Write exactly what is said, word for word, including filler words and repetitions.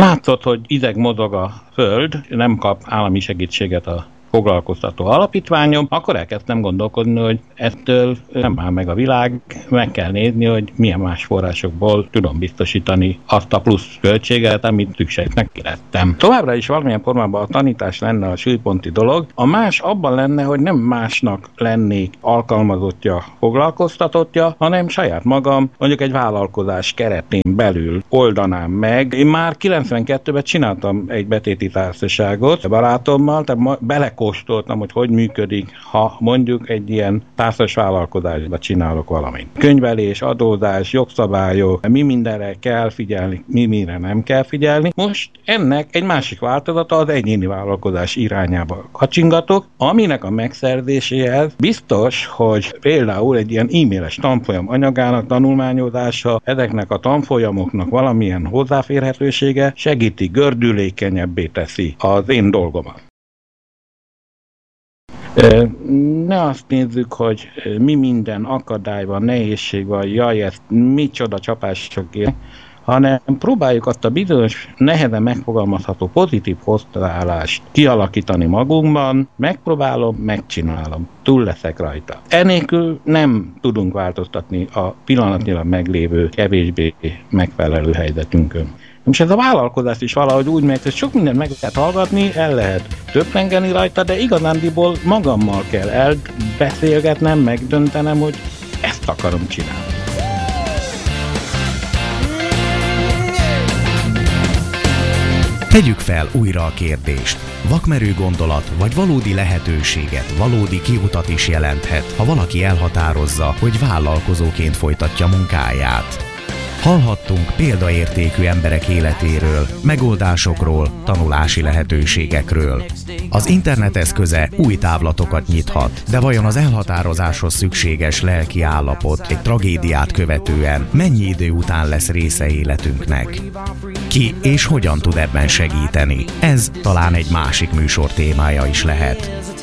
látszott, hogy ideg mozog a föld, nem kap állami segítséget a foglalkoztató alapítványom, akkor elkezdtem gondolkodni, hogy ettől nem áll meg a világ, meg kell nézni, hogy milyen más forrásokból tudom biztosítani azt a plusz költséget, amit szükségnek kirettem. Továbbra is valamilyen formában a tanítás lenne a súlyponti dolog, a más abban lenne, hogy nem másnak lennék alkalmazottja, foglalkoztatottja, hanem saját magam mondjuk egy vállalkozás keretén belül oldanám meg. Én már kilencvenkettőben csináltam egy betéti társaságot a barátommal, tehát bele kóstoltam, hogy hogy működik, ha mondjuk egy ilyen társas vállalkozásba csinálok valamit. Könyvelés, adózás, jogszabályok, mi mindenre kell figyelni, mi mire nem kell figyelni. Most ennek egy másik változata az egyéni vállalkozás irányába kacsingatok, aminek a megszerzéséhez biztos, hogy például egy ilyen e-mailes tanfolyam anyagának tanulmányozása, ezeknek a tanfolyamoknak valamilyen hozzáférhetősége segíti, gördülékenyebbé teszi az én dolgomat. Ne azt nézzük, hogy mi minden akadály van, nehézség van, jaj, ezt micsoda csapások ér, hanem próbáljuk azt a bizonyos, nehezen megfogalmazható pozitív hozzáállást kialakítani magunkban, megpróbálom, megcsinálom, túl leszek rajta. Enélkül nem tudunk változtatni a pillanatnyilag meglévő, kevésbé megfelelő helyzetünkön. És ez a vállalkozás is valahogy úgy megy, hogy sok mindent meg lehet hallgatni, el lehet töprengeni rajta, de igazándiból magammal kell elbeszélgetnem, megdöntenem, hogy ezt akarom csinálni. Tegyük fel újra a kérdést. Vakmerő gondolat vagy valódi lehetőséget, valódi kiutat is jelenthet, ha valaki elhatározza, hogy vállalkozóként folytatja munkáját. Hallhattunk példaértékű emberek életéről, megoldásokról, tanulási lehetőségekről. Az internet eszköze új távlatokat nyithat, de vajon az elhatározáshoz szükséges lelki állapot egy tragédiát követően mennyi idő után lesz része életünknek? Ki és hogyan tud ebben segíteni? Ez talán egy másik műsor témája is lehet.